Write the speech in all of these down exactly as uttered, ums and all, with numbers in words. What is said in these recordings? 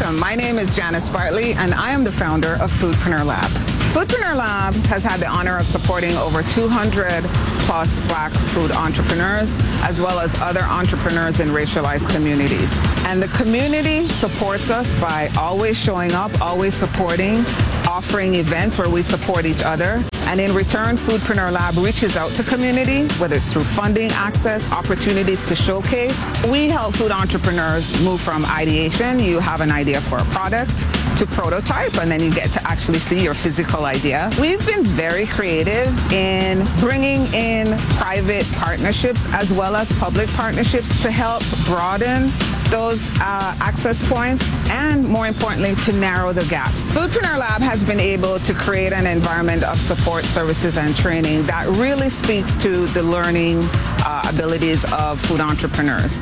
Welcome. My name is Janice Bartley, and I am the founder of Foodpreneur Lab. Foodpreneur Lab has had the honor of supporting over two hundred plus Black food entrepreneurs, as well as other entrepreneurs in racialized communities. And the community supports us by always showing up, always supporting, offering events where we support each other. And in return, Foodpreneur Lab reaches out to community, whether it's through funding, access, opportunities to showcase. We help food entrepreneurs move from ideation, you have an idea for a product, to prototype, and then you get to actually see your physical idea. We've been very creative in bringing in private partnerships as well as public partnerships to help broaden those uh, access points and, more importantly, to narrow the gaps. Foodpreneur Lab has been able to create an environment of support, services, and training that really speaks to the learning uh, abilities of food entrepreneurs.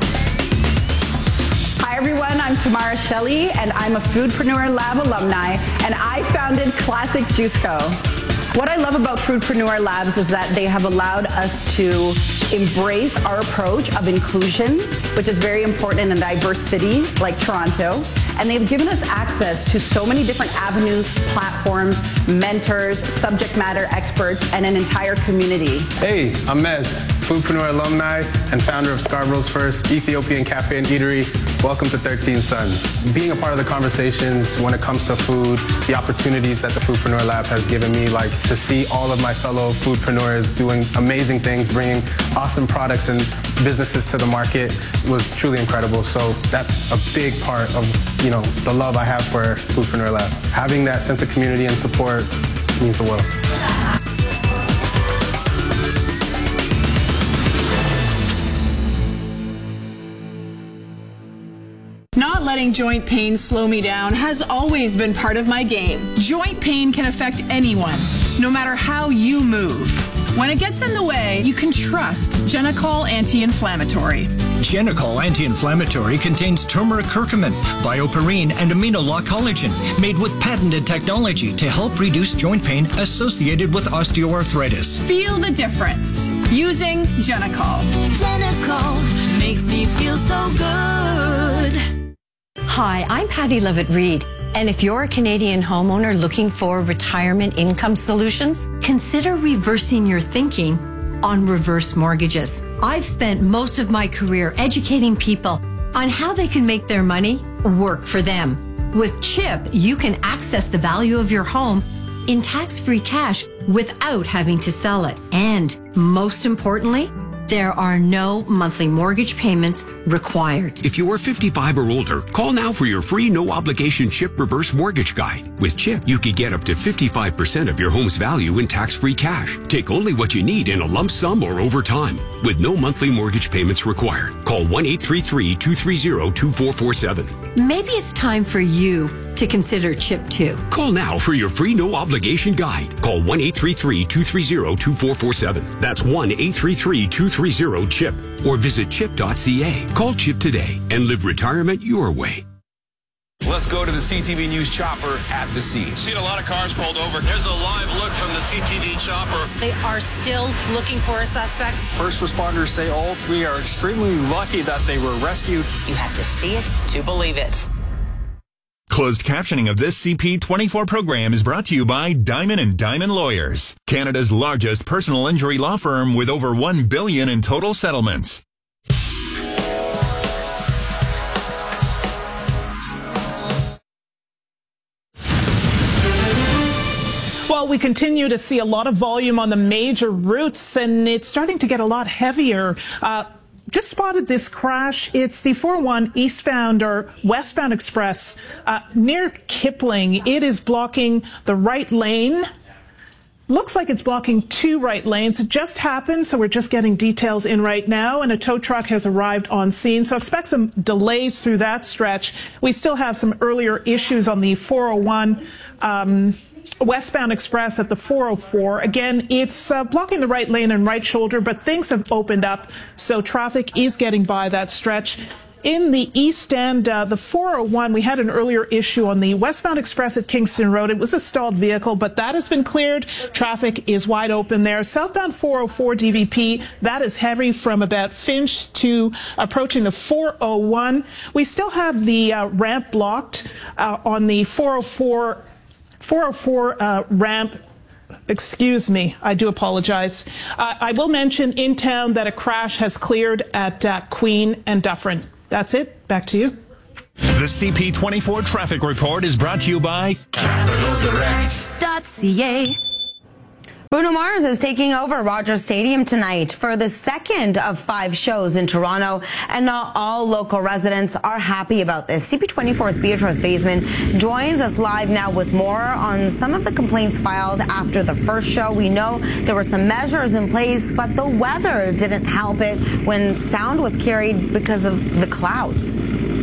Hi everyone, I'm Tamara Shelley and I'm a Foodpreneur Lab alumni and I founded Classic Juice Co. What I love about Foodpreneur Labs is that they have allowed us to embrace our approach of inclusion, which is very important in a diverse city like Toronto. And they've given us access to so many different avenues, platforms, mentors, subject matter experts, and an entire community. Hey, I'm Mez, Foodpreneur alumni and founder of Scarborough's first Ethiopian cafe and eatery. Welcome to thirteen Sons. Being a part of the conversations when it comes to food, the opportunities that the Foodpreneur Lab has given me, like to see all of my fellow foodpreneurs doing amazing things, bringing awesome products and businesses to the market was truly incredible. So that's a big part of, you know, the love I have for Foodpreneur Lab. Having that sense of community and support means the world. Not letting joint pain slow me down has always been part of my game. Joint pain can affect anyone, no matter how you move. When it gets in the way, you can trust Genicol Anti-Inflammatory. Genicol Anti-Inflammatory contains turmeric curcumin, bioperine, and amino-lock collagen, made with patented technology to help reduce joint pain associated with osteoarthritis. Feel the difference using Genicol. Genicol makes me feel so good. Hi, I'm Patty Levitt-Reed, and if you're a Canadian homeowner looking for retirement income solutions, consider reversing your thinking on reverse mortgages. I've spent most of my career educating people on how they can make their money work for them. With CHIP, you can access the value of your home in tax-free cash without having to sell it. And most importantly, there are no monthly mortgage payments required. If you are fifty-five or older, call now for your free no-obligation CHIP reverse mortgage guide. With CHIP, you can get up to fifty-five percent of your home's value in tax-free cash. Take only what you need in a lump sum or over time, with no monthly mortgage payments required. Call one eight three three, two three zero, two four four seven. Maybe it's time for you to consider CHIP too. Call now for your free no-obligation guide. Call one eight three three, two three zero, two four four seven. That's one eight three three, two three zero, CHIP. Or visit chip dot c a. Call CHIP today and live retirement your way. Let's go to the C T V News chopper at the scene. Seen a lot of cars pulled over. There's a live look from the C T V chopper. They are still looking for a suspect. First responders say all three are extremely lucky that they were rescued. You have to see it to believe it. Closed captioning of this C P twenty-four program is brought to you by Diamond and Diamond Lawyers, Canada's largest personal injury law firm with over one billion dollars in total settlements. Well, we continue to see a lot of volume on the major routes, and it's starting to get a lot heavier. Uh, Just spotted this crash. It's the four oh one eastbound or westbound express uh, near Kipling. It is blocking the right lane. Looks like it's blocking two right lanes. It just happened, so we're just getting details in right now, and a tow truck has arrived on scene. So expect some delays through that stretch. We still have some earlier issues on the four oh one um, westbound express at the four oh four. Again, it's uh, blocking the right lane and right shoulder, but things have opened up, so traffic is getting by that stretch. in the East End, uh, the four oh one, we had an earlier issue on the westbound express at Kingston Road. It was a stalled vehicle, but that has been cleared. Traffic is wide open there. Southbound four oh four D V P, that is heavy from about Finch to approaching the four oh one. We still have the uh, ramp blocked uh, on the four oh four, four oh four uh, ramp. Excuse me, I do apologize. Uh, I will mention in town that a crash has cleared at uh, Queen and Dufferin. That's it. Back to you. The C P twenty-four Traffic Report is brought to you by Capital Direct dot C A. Bruno Mars is taking over Rogers Stadium tonight for the second of five shows in Toronto, and not all local residents are happy about this. C P twenty-four's Beatrice Vaisman joins us live now with more on some of the complaints filed after the first show. We know there were some measures in place, but the weather didn't help it when sound was carried because of the clouds.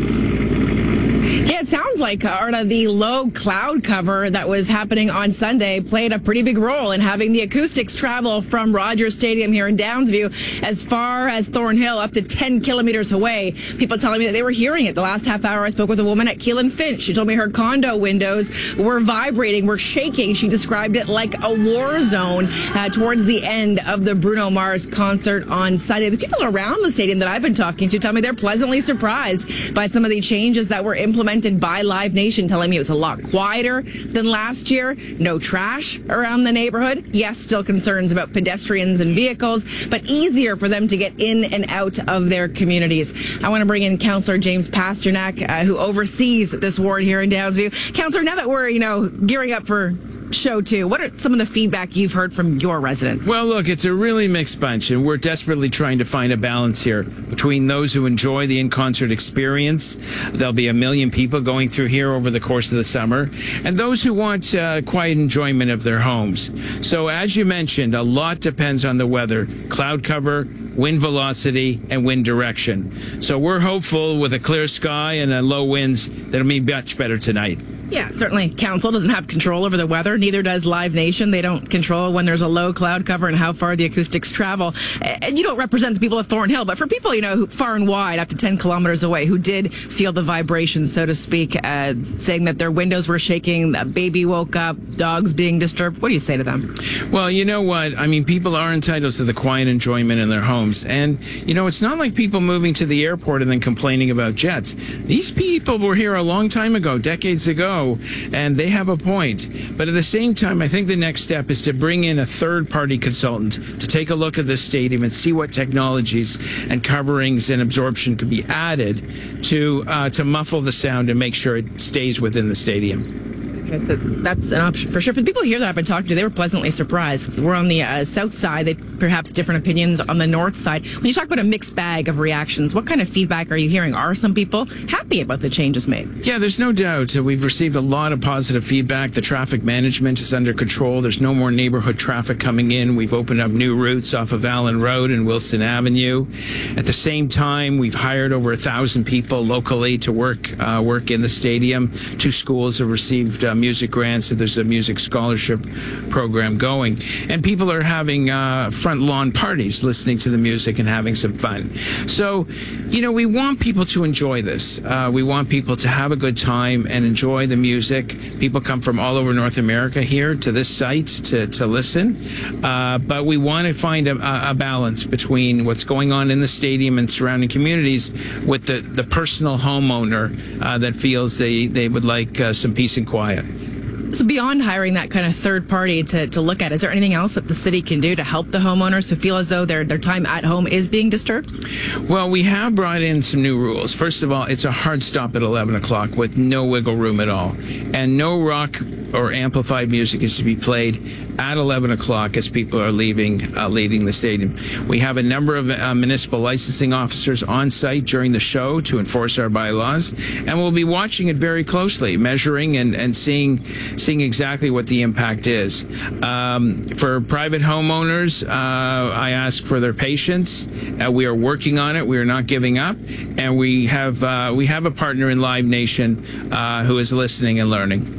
Yeah, it sounds like, Arna, the low cloud cover that was happening on Sunday played a pretty big role in having the acoustics travel from Rogers Stadium here in Downsview as far as Thornhill, up to ten kilometers away. People telling me that they were hearing it. The last half hour, I spoke with a woman at Keelan Finch. She told me her condo windows were vibrating, were shaking. She described it like a war zone uh, towards the end of the Bruno Mars concert on Sunday. The people around the stadium that I've been talking to tell me they're pleasantly surprised by some of the changes that were implemented by Live Nation, telling me it was a lot quieter than last year. No trash around the neighborhood. Yes, still concerns about pedestrians and vehicles, but easier for them to get in and out of their communities. I want to bring in Councillor James Pasternak, uh, who oversees this ward here in Downsview. Councillor, now that we're, you know, gearing up for show two, what are some of the feedback you've heard from your residents? Well, look, it's a really mixed bunch, and we're desperately trying to find a balance here between those who enjoy the in-concert experience. There'll be a million people going through here over the course of the summer, and those who want uh, quiet enjoyment of their homes. So as you mentioned, a lot depends on the weather, cloud cover, wind velocity, and wind direction. So we're hopeful with a clear sky and a low winds that it'll be much better tonight. Yeah, certainly council doesn't have control over the weather. Neither does Live Nation. They don't control when there's a low cloud cover and how far the acoustics travel. And you don't represent the people of Thornhill, but for people, you know, who, far and wide, up to ten kilometers away, who did feel the vibrations, so to speak, uh, saying that their windows were shaking, a baby woke up, dogs being disturbed. What do you say to them? Well, you know what? I mean, people are entitled to the quiet enjoyment in their homes. And, you know, it's not like people moving to the airport and then complaining about jets. These people were here a long time ago, decades ago, and they have a point. But at the same time, I think the next step is to bring in a third-party consultant to take a look at this stadium and see what technologies and coverings and absorption could be added to uh, to muffle the sound and make sure it stays within the stadium. Okay, so that's an option for sure. For the people here that I've been talking to, they were pleasantly surprised. We're on the uh, south side. They perhaps different opinions on the north side. When you talk about a mixed bag of reactions, what kind of feedback are you hearing? Are some people happy about the changes made? Yeah, there's no doubt. We've received a lot of positive feedback. The traffic management is under control. There's no more neighborhood traffic coming in. We've opened up new routes off of Allen Road and Wilson Avenue. At the same time, we've hired over a thousand people locally to work uh, work in the stadium. Two schools have received uh, music grants, so there's a music scholarship program going, and people are having uh, front lawn parties, listening to the music and having some fun. So, you know, we want people to enjoy this. Uh, we want people to have a good time and enjoy the music. People come from all over North America here to this site to, to listen, uh, but we want to find a, a balance between what's going on in the stadium and surrounding communities with the, the personal homeowner uh, that feels they, they would like uh, some peace and quiet. So beyond hiring that kind of third party to, to look at, is there anything else that the city can do to help the homeowners who feel as though their, their time at home is being disturbed? Well, we have brought in some new rules. First of all, it's a hard stop at eleven o'clock with no wiggle room at all. And no rock or amplified music is to be played at eleven o'clock as people are leaving, uh, leaving the stadium. We have a number of uh, municipal licensing officers on site during the show to enforce our bylaws. And we'll be watching it very closely, measuring and, and seeing seeing exactly what the impact is. Um, for private homeowners, uh, I ask for their patience. Uh, we are working on it. We are not giving up, and we have uh, we have a partner in Live Nation uh, who is listening and learning.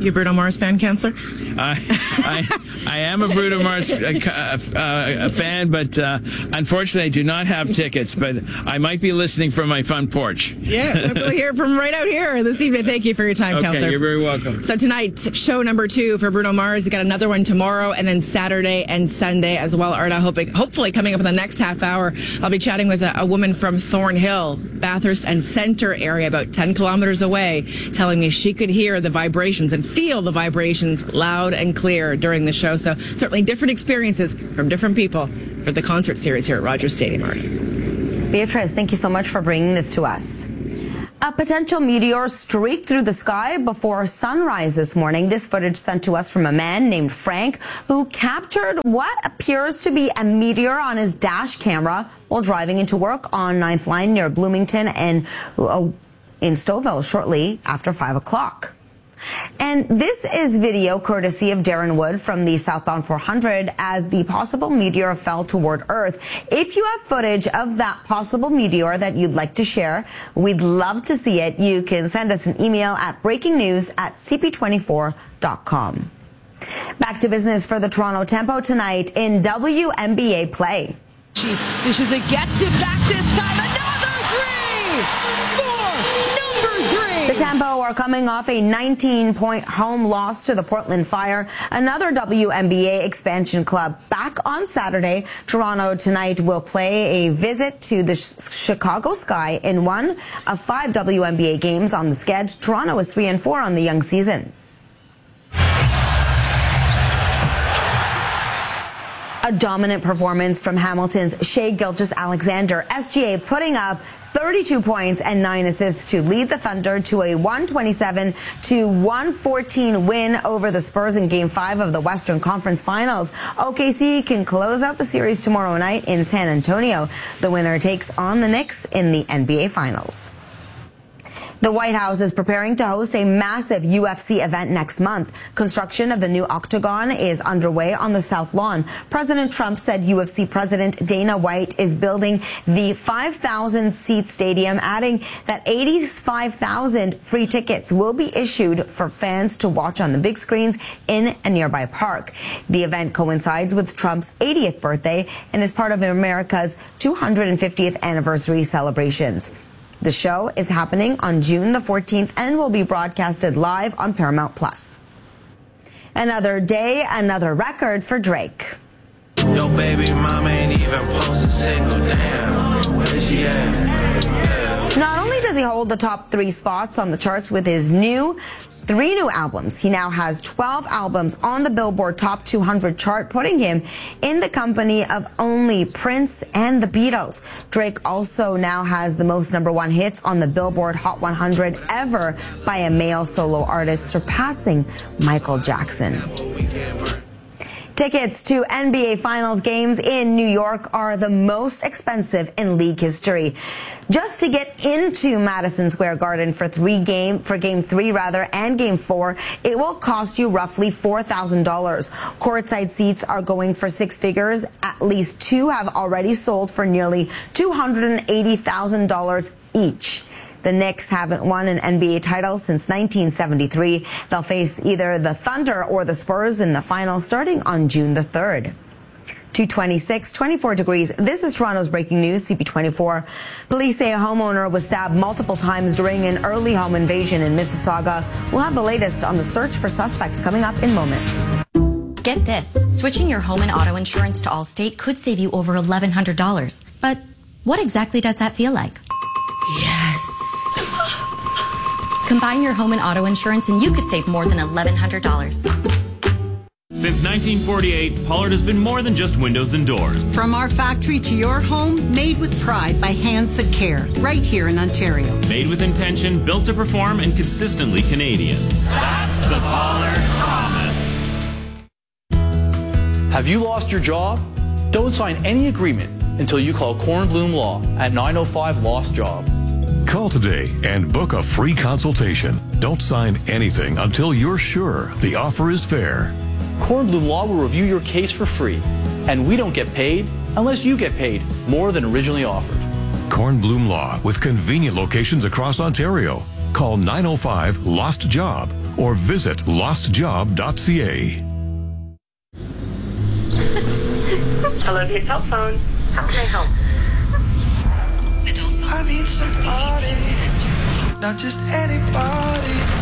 You a Bruno Mars fan, Councillor? Uh, I, I am a Bruno Mars uh, uh, fan, but uh, unfortunately I do not have tickets, but I might be listening from my front porch. Yeah, we'll hear from right out here this evening. Thank you for your time, okay, Councillor. You're very welcome. So tonight, show number two for Bruno Mars. You got another one tomorrow, and then Saturday and Sunday as well. Arda, hoping, hopefully coming up in the next half hour, I'll be chatting with a, a woman from Thornhill, Bathurst and Centre area, about ten kilometers away, telling me she could hear the vibrations and feel the vibrations loud and clear during the show. So certainly different experiences from different people for the concert series here at Rogers Stadium. Arda. Beatrice, thank you so much for bringing this to us. A potential meteor streaked through the sky before sunrise this morning. This footage sent to us from a man named Frank who captured what appears to be a meteor on his dash camera while driving into work on ninth Line near Bloomington and uh, in Stouffville shortly after five o'clock. And this is video courtesy of Darren Wood from the Southbound four hundred as the possible meteor fell toward Earth. If you have footage of that possible meteor that you'd like to share, we'd love to see it. You can send us an email at breaking news at c p twenty-four dot com. Back to business for the Toronto Tempo tonight in W N B A play. This is a gets it back this time. Another three for number three. The Tempo are coming off a nineteen point home loss to the Portland Fire, another W N B A expansion club. Back on Saturday, Toronto tonight will play a visit to the Chicago Sky in one of five W N B A games on the schedule. Toronto is three and four on the young season. A dominant performance from Hamilton's Shai Gilgeous-Alexander. S G A putting up thirty-two points and nine assists to lead the Thunder to a one twenty-seven to one fourteen win over the Spurs in Game five of the Western Conference Finals. O K C can close out the series tomorrow night in San Antonio. The winner takes on the Knicks in the N B A Finals. The White House is preparing to host a massive U F C event next month. Construction of the new Octagon is underway on the South Lawn. President Trump said U F C President Dana White is building the five thousand seat stadium, adding that eighty-five thousand free tickets will be issued for fans to watch on the big screens in a nearby park. The event coincides with Trump's eightieth birthday and is part of America's two hundred fiftieth anniversary celebrations. The show is happening on June the fourteenth and will be broadcasted live on Paramount Plus. Another day, another record for Drake. Yo, baby mama ain't even post a single damn. Where she at? Yeah. Not only does he hold the top three spots on the charts with his new Three new albums. He now has twelve albums on the Billboard Top two hundred chart, putting him in the company of only Prince and the Beatles. Drake also now has the most number one hits on the Billboard Hot one hundred ever by a male solo artist, surpassing Michael Jackson. Tickets to N B A Finals games in New York are the most expensive in league history. Just to get into Madison Square Garden for three game for game three rather and game four, it will cost you roughly four thousand dollars. Courtside seats are going for six figures. At least two have already sold for nearly two hundred eighty thousand dollars each. The Knicks haven't won an N B A title since nineteen seventy-three. They'll face either the Thunder or the Spurs in the final starting on June the third. two twenty-six, twenty-four degrees. This is Toronto's breaking news, C P twenty-four. Police say a homeowner was stabbed multiple times during an early home invasion in Mississauga. We'll have the latest on the search for suspects coming up in moments. Get this. Switching your home and auto insurance to Allstate could save you over eleven hundred dollars. But what exactly does that feel like? Yes. Combine your home and auto insurance and you could save more than eleven hundred dollars. Since nineteen forty-eight, Pollard has been more than just windows and doors. From our factory to your home, made with pride by Hands That Care, right here in Ontario. Made with intention, built to perform, and consistently Canadian. That's the Pollard promise. Have you lost your job? Don't sign any agreement until you call Kornblum Law at nine oh five Lost Job. Call today and book a free consultation. Don't sign anything until you're sure the offer is fair. Kornblum Law will review your case for free, and we don't get paid unless you get paid more than originally offered. Kornblum Law with convenient locations across Ontario. Call nine oh five Lost Job or visit lost job dot c a. Hello to your telephone. How can I help? I need somebody, not just anybody.